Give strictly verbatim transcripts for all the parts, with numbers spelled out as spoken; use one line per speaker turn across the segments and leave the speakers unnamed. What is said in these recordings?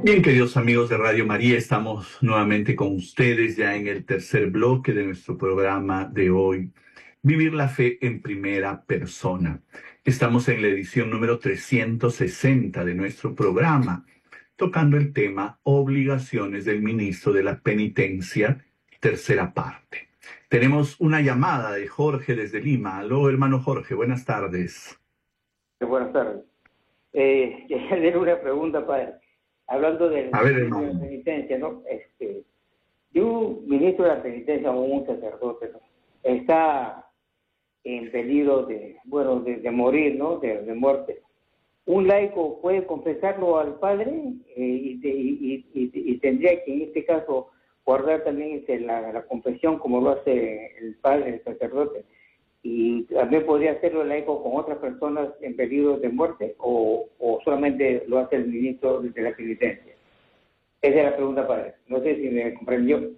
Bien, queridos amigos de Radio María, estamos nuevamente con ustedes ya en el tercer bloque de nuestro programa de hoy, Vivir la Fe en Primera Persona. Estamos en la edición número trescientos sesenta de nuestro programa, tocando el tema Obligaciones del Ministro de la Penitencia, tercera parte. Tenemos una llamada de Jorge desde Lima. Aló, hermano Jorge, buenas tardes.
Buenas tardes. Eh, quería hacer una pregunta para... Hablando del
A ver,
ministro de
hermano.
la penitencia, ¿no? Este, si un ministro de la penitencia o un sacerdote, ¿no?, está en peligro de, bueno, de, de morir, ¿no?, de, de muerte, ¿un laico puede confesarlo al padre eh, y, de, y, y, y tendría que en este caso guardar también este, la, la confesión como lo hace el padre, el sacerdote? ¿Y también podría hacerlo el laico con otras personas en peligro de muerte o, o solamente lo hace el ministro de la penitencia? Esa es la pregunta para él. No sé si me comprendió.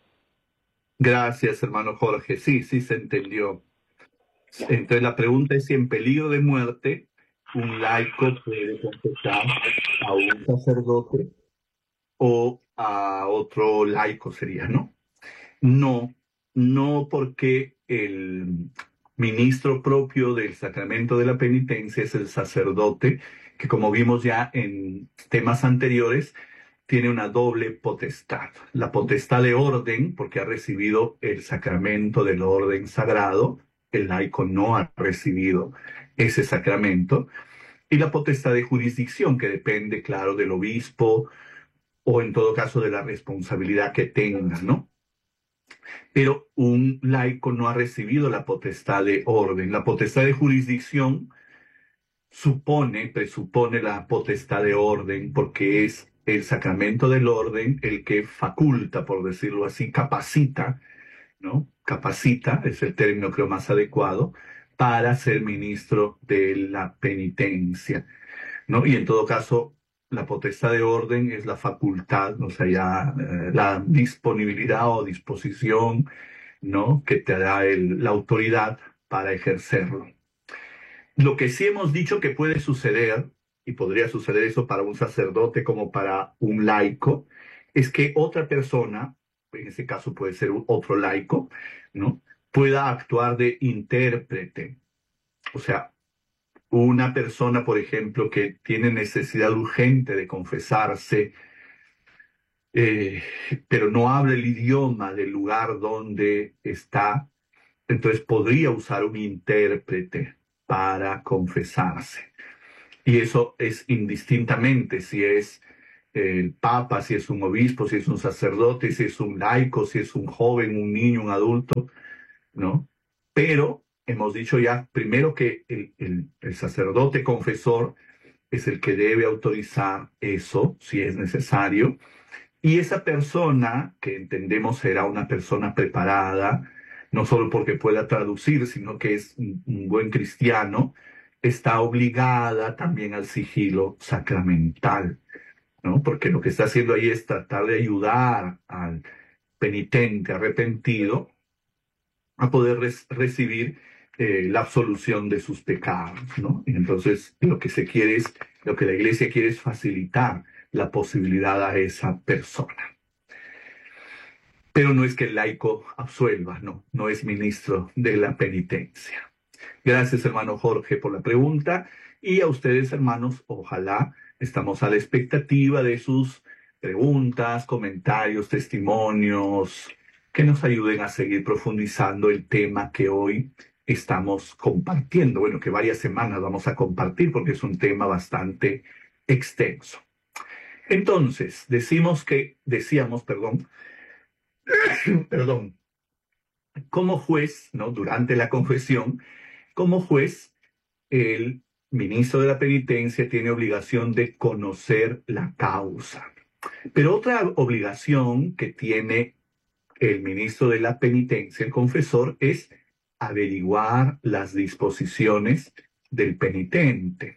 Gracias, hermano Jorge. Sí, sí se entendió. Entonces la pregunta es si en peligro de muerte un laico puede confesar a un sacerdote o a otro laico sería, ¿no? No, no porque el ministro propio del sacramento de la penitencia es el sacerdote, que como vimos ya en temas anteriores, tiene una doble potestad. La potestad de orden, porque ha recibido el sacramento del orden sagrado, el laico no ha recibido ese sacramento, y la potestad de jurisdicción, que depende, claro, del obispo o en todo caso de la responsabilidad que tenga, ¿no? Pero un laico no ha recibido la potestad de orden. La potestad de jurisdicción supone, presupone la potestad de orden, porque es el sacramento del orden el que faculta, por decirlo así, capacita, ¿no? Capacita, es el término creo más adecuado, para ser ministro de la penitencia, ¿no? Y en todo caso, la potestad de orden es la facultad, o sea, ya eh, la disponibilidad o disposición, ¿no?, que te da el, la autoridad para ejercerlo. Lo que sí hemos dicho que puede suceder, y podría suceder eso para un sacerdote como para un laico, es que otra persona, en este caso puede ser otro laico, ¿no?, pueda actuar de intérprete. O sea, una persona, por ejemplo, que tiene necesidad urgente de confesarse, eh, pero no habla el idioma del lugar donde está, entonces podría usar un intérprete para confesarse. Y eso es indistintamente si es el papa, si es un obispo, si es un sacerdote, si es un laico, si es un joven, un niño, un adulto, ¿no? Pero hemos dicho ya primero que el, el, el sacerdote confesor es el que debe autorizar eso, si es necesario, y esa persona, que entendemos será una persona preparada, no solo porque pueda traducir, sino que es un, un buen cristiano, está obligada también al sigilo sacramental, ¿no? Porque lo que está haciendo ahí es tratar de ayudar al penitente arrepentido a poder res- recibir eh, la absolución de sus pecados, ¿no? Y entonces lo que se quiere es, lo que la iglesia quiere es facilitar la posibilidad a esa persona. Pero no es que el laico absuelva, no, no es ministro de la penitencia. Gracias, hermano Jorge, por la pregunta. Y a ustedes, hermanos, ojalá estamos a la expectativa de sus preguntas, comentarios, testimonios, que nos ayuden a seguir profundizando el tema que hoy estamos compartiendo. Bueno, que varias semanas vamos a compartir porque es un tema bastante extenso. Entonces, decimos que, decíamos, perdón, perdón, como juez, ¿no? Durante la confesión, como juez, el ministro de la penitencia tiene obligación de conocer la causa. Pero otra obligación que tiene el ministro de la penitencia, el confesor, es averiguar las disposiciones del penitente.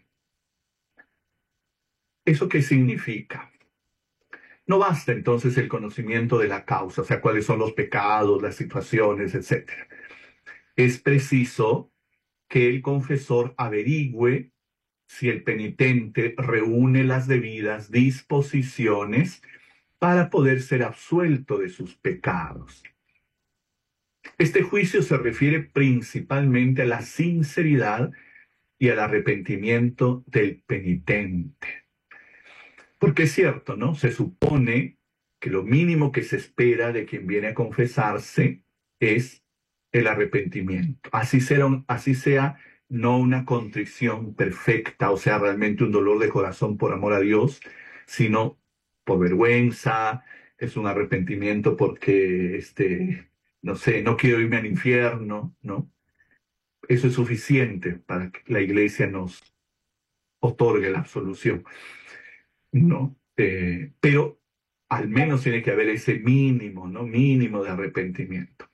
¿Eso qué significa? No basta entonces el conocimiento de la causa, o sea, cuáles son los pecados, las situaciones, etcétera. Es preciso que el confesor averigüe si el penitente reúne las debidas disposiciones para poder ser absuelto de sus pecados. Este juicio se refiere principalmente a la sinceridad y al arrepentimiento del penitente. Porque es cierto, ¿no? Se supone que lo mínimo que se espera de quien viene a confesarse es el arrepentimiento. Así sea, un, así sea no una contrición perfecta, o sea, realmente un dolor de corazón por amor a Dios, sino por vergüenza, es un arrepentimiento porque, este, no sé, no quiero irme al infierno, ¿no? Eso es suficiente para que la Iglesia nos otorgue la absolución, ¿no? Eh, pero al menos tiene que haber ese mínimo, ¿no? Mínimo de arrepentimiento.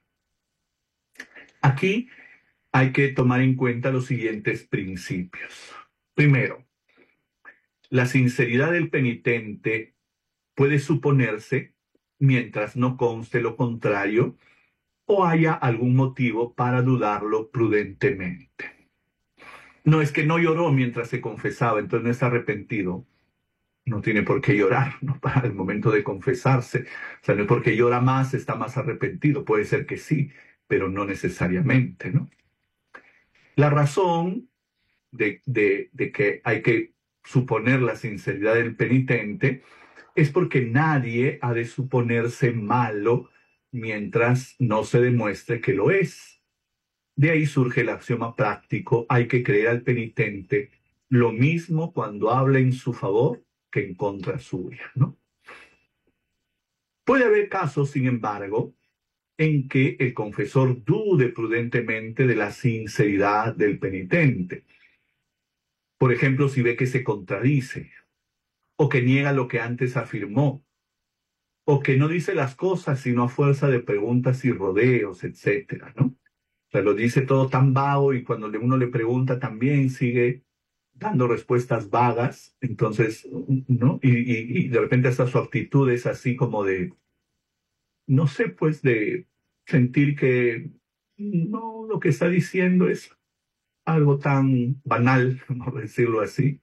Aquí hay que tomar en cuenta los siguientes principios. Primero, la sinceridad del penitente puede suponerse mientras no conste lo contrario o haya algún motivo para dudarlo prudentemente. No es que no lloró mientras se confesaba, entonces no está arrepentido. No tiene por qué llorar, ¿no? Para el momento de confesarse. O sea, no es porque llora más, está más arrepentido. Puede ser que sí, pero no necesariamente, ¿no? La razón de, de, de que hay que suponer la sinceridad del penitente es porque nadie ha de suponerse malo mientras no se demuestre que lo es. De ahí surge el axioma práctico: hay que creer al penitente lo mismo cuando habla en su favor que en contra suya, ¿no? Puede haber casos, sin embargo, en que el confesor dude prudentemente de la sinceridad del penitente. Por ejemplo, si ve que se contradice, o que niega lo que antes afirmó, o que no dice las cosas sino a fuerza de preguntas y rodeos, etcétera, ¿no? O sea, lo dice todo tan vago y cuando uno le pregunta también sigue dando respuestas vagas, entonces, ¿no? Y, y, y de repente hasta su actitud es así como de, no sé, pues de sentir que no, lo que está diciendo es algo tan banal, por decirlo así.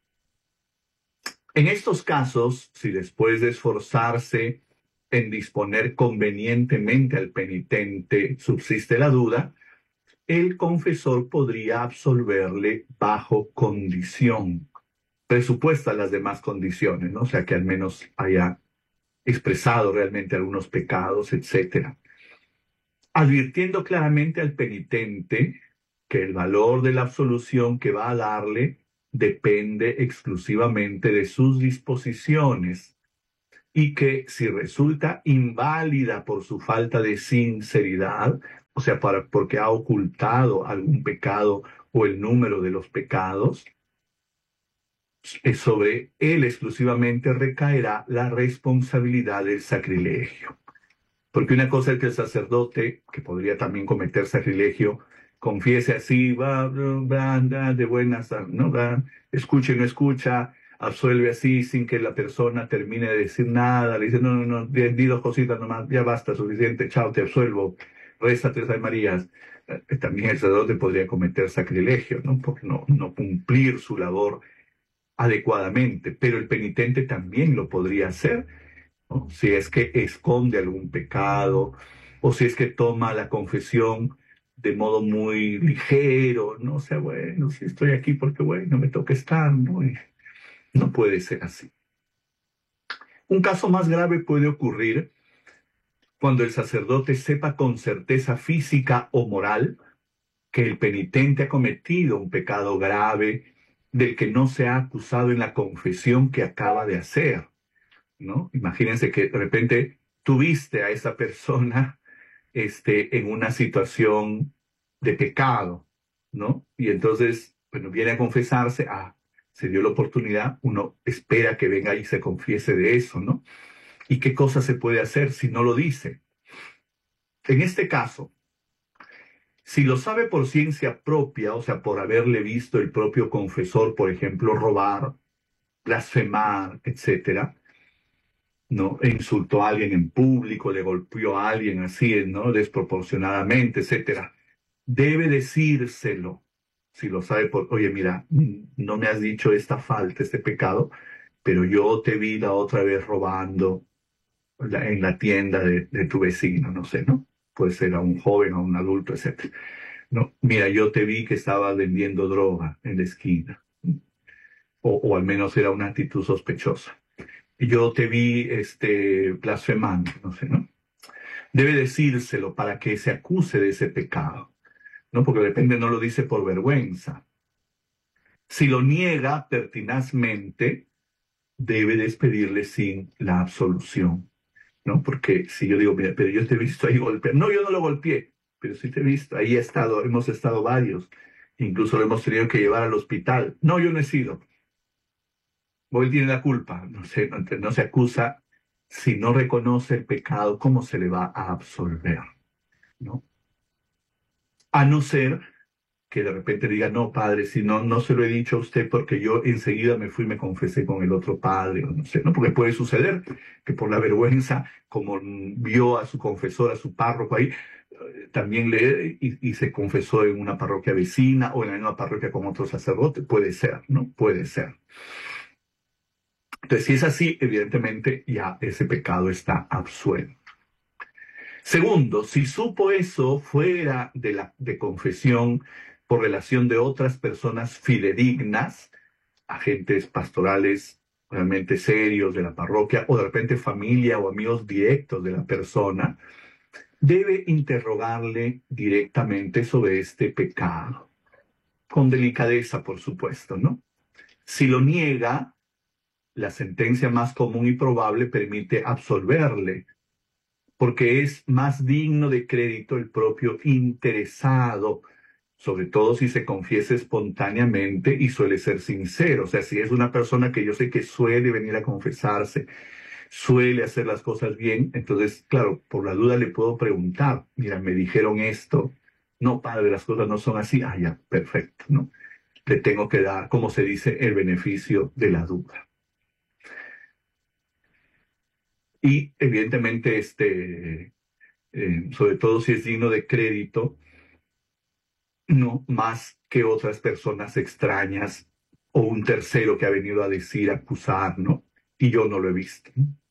En estos casos, si después de esforzarse en disponer convenientemente al penitente subsiste la duda, el confesor podría absolverle bajo condición, presupuestas las demás condiciones, ¿no? O sea, que al menos haya expresado realmente algunos pecados, etcétera, advirtiendo claramente al penitente que el valor de la absolución que va a darle depende exclusivamente de sus disposiciones y que si resulta inválida por su falta de sinceridad, o sea, para, porque ha ocultado algún pecado o el número de los pecados, sobre él exclusivamente recaerá la responsabilidad del sacrilegio. Porque una cosa es que el sacerdote, que podría también cometer sacrilegio, confiese así, va, va, va de buenas, no va, escucha y no escucha, absuelve así sin que la persona termine de decir nada, le dice, no, no, no, di, di dos cositas nomás, ya basta, suficiente, chao, te absuelvo, reza tres Ave Marías. Eh, También el sacerdote podría cometer sacrilegio, ¿no? Por no, no cumplir su labor adecuadamente, pero el penitente también lo podría hacer, ¿no? Si es que esconde algún pecado o si es que toma la confesión de modo muy ligero, no, o sea, bueno, si estoy aquí porque, bueno, me toca estar, ¿no? Y no puede ser así. Un caso más grave puede ocurrir cuando el sacerdote sepa con certeza física o moral que el penitente ha cometido un pecado grave del que no se ha acusado en la confesión que acaba de hacer, ¿no? Imagínense que de repente tuviste a esa persona este, en una situación de pecado, ¿no? Y entonces, bueno, viene a confesarse, ah, se dio la oportunidad, uno espera que venga y se confiese de eso, ¿no? ¿Y qué cosa se puede hacer si no lo dice? En este caso, si lo sabe por ciencia propia, o sea, por haberle visto el propio confesor, por ejemplo, robar, blasfemar, etcétera, ¿no? E insultó a alguien en público, le golpeó a alguien así, ¿no? Desproporcionadamente, etcétera. Debe decírselo si lo sabe por, oye, mira, no me has dicho esta falta, este pecado, pero yo te vi la otra vez robando la- en la tienda de, de tu vecino, no sé, ¿no? Puede ser a un joven, a un adulto, etcétera. No, mira, yo te vi que estabas vendiendo droga en la esquina, o, o al menos era una actitud sospechosa. Yo te vi este, blasfemando, no sé, ¿no? Debe decírselo para que se acuse de ese pecado, ¿no? Porque de repente no lo dice por vergüenza. Si lo niega pertinazmente, debe despedirle sin la absolución, ¿no? Porque si yo digo, mira, pero yo te he visto ahí golpear, no, yo no lo golpeé, pero sí te he visto, ahí he estado, hemos estado varios, incluso lo hemos tenido que llevar al hospital. No, yo no he sido, o él tiene la culpa, no sé, no, no se acusa, si no reconoce el pecado, ¿cómo se le va a absolver? ¿No? A no ser que de repente diga, no, padre, si no, no se lo he dicho a usted porque yo enseguida me fui y me confesé con el otro padre, o no sé, ¿no? Porque puede suceder que por la vergüenza, como vio a su confesor, a su párroco ahí, eh, también le y, y se confesó en una parroquia vecina o en la misma parroquia con otro sacerdote, puede ser, ¿no? Puede ser. Entonces, si es así, evidentemente ya ese pecado está absuelto. Segundo, si supo eso fuera de la de confesión por relación de otras personas fidedignas, agentes pastorales realmente serios de la parroquia, o de repente familia o amigos directos de la persona, debe interrogarle directamente sobre este pecado, con delicadeza, por supuesto, ¿no? Si lo niega, la sentencia más común y probable permite absolverle, porque es más digno de crédito el propio interesado, sobre todo si se confiesa espontáneamente y suele ser sincero. O sea, si es una persona que yo sé que suele venir a confesarse, suele hacer las cosas bien, entonces, claro, por la duda le puedo preguntar, mira, me dijeron esto, no, padre, las cosas no son así, ah, ya, perfecto, ¿no? Le tengo que dar, como se dice, el beneficio de la duda. Y evidentemente, este, eh, sobre todo si es digno de crédito, no más que otras personas extrañas o un tercero que ha venido a decir, acusar, ¿no? Y yo no lo he visto.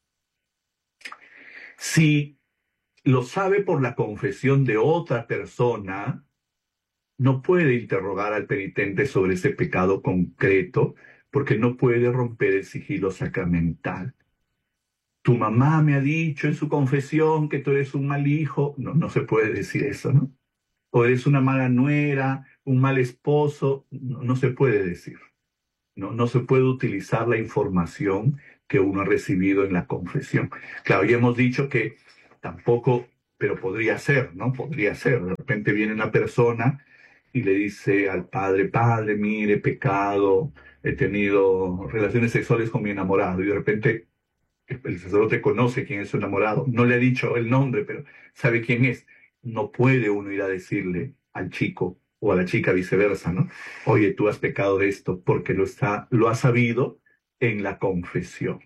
Si lo sabe por la confesión de otra persona, no puede interrogar al penitente sobre ese pecado concreto porque no puede romper el sigilo sacramental. Tu mamá me ha dicho en su confesión que tú eres un mal hijo. No, no se puede decir eso, ¿no? O eres una mala nuera, un mal esposo. No, no se puede decir. No, no se puede utilizar la información que uno ha recibido en la confesión. Claro, ya hemos dicho que tampoco, pero podría ser, ¿no? Podría ser. De repente viene una persona y le dice al padre, padre, mire, pecado, he tenido relaciones sexuales con mi enamorado. Y de repente el sacerdote conoce quién es su enamorado. No le ha dicho el nombre, pero sabe quién es. No puede uno ir a decirle al chico o a la chica viceversa, ¿no? Oye, tú has pecado de esto, porque lo está, lo ha sabido en la confesión.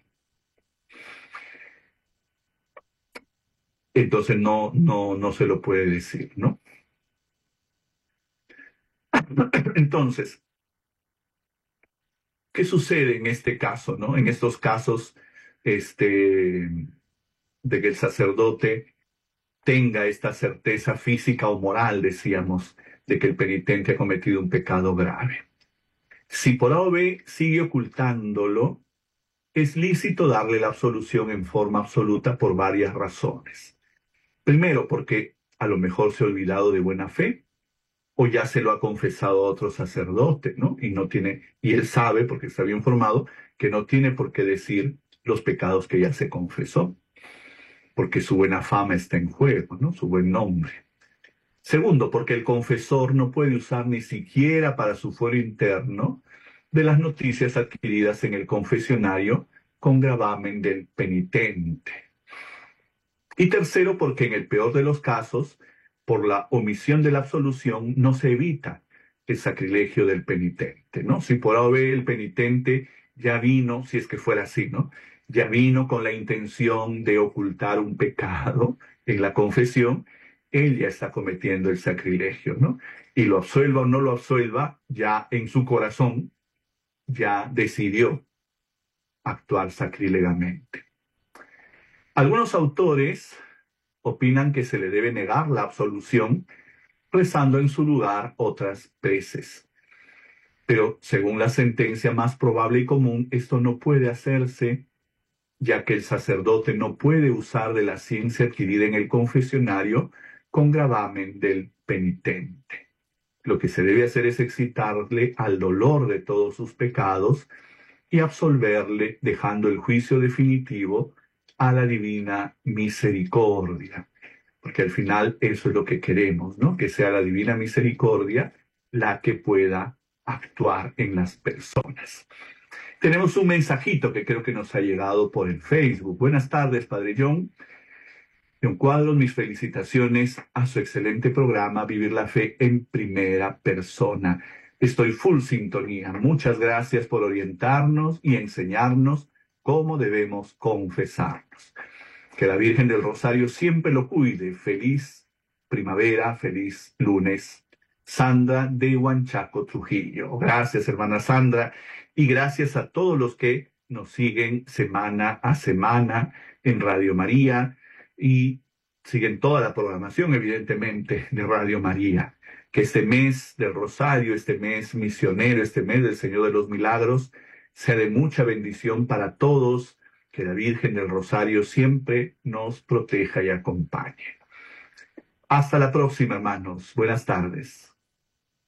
Entonces no, no, no se lo puede decir, ¿no? Entonces, ¿qué sucede en este caso, ¿no? En estos casos, este, de que el sacerdote tenga esta certeza física o moral, decíamos, de que el penitente ha cometido un pecado grave. Si por A o B sigue ocultándolo, es lícito darle la absolución en forma absoluta por varias razones. Primero, porque a lo mejor se ha olvidado de buena fe o ya se lo ha confesado a otro sacerdote, ¿no? Y no tiene, y él sabe, porque está bien formado, que no tiene por qué decir los pecados que ya se confesó, porque su buena fama está en juego, ¿no? Su buen nombre. Segundo, porque el confesor no puede usar ni siquiera para su fuero interno de las noticias adquiridas en el confesionario con gravamen del penitente. Y tercero, porque en el peor de los casos, por la omisión de la absolución, no se evita el sacrilegio del penitente, ¿no? Si por ahora el penitente ya vino, si es que fuera así, ¿no? Ya vino con la intención de ocultar un pecado en la confesión, él ya está cometiendo el sacrilegio, ¿no? Y lo absuelva o no lo absuelva, ya en su corazón ya decidió actuar sacrilegamente. Algunos autores opinan que se le debe negar la absolución rezando en su lugar otras veces. Pero según la sentencia más probable y común, esto no puede hacerse, ya que el sacerdote no puede usar de la ciencia adquirida en el confesionario con gravamen del penitente. Lo que se debe hacer es excitarle al dolor de todos sus pecados y absolverle, dejando el juicio definitivo a la divina misericordia. Porque al final eso es lo que queremos, ¿no? Que sea la divina misericordia la que pueda actuar en las personas. Tenemos un mensajito que creo que nos ha llegado por el Facebook. Buenas tardes, Padre John. John Cuadros, mis felicitaciones a su excelente programa Vivir la Fe en Primera Persona. Estoy full sintonía. Muchas gracias por orientarnos y enseñarnos cómo debemos confesarnos. Que la Virgen del Rosario siempre lo cuide. Feliz primavera, feliz lunes. Sandra de Huanchaco, Trujillo. Gracias, hermana Sandra, y gracias a todos los que nos siguen semana a semana en Radio María y siguen toda la programación, evidentemente, de Radio María. Que este mes del Rosario, este mes misionero, este mes del Señor de los Milagros, sea de mucha bendición para todos. Que la Virgen del Rosario siempre nos proteja y acompañe. Hasta la próxima, hermanos. Buenas tardes.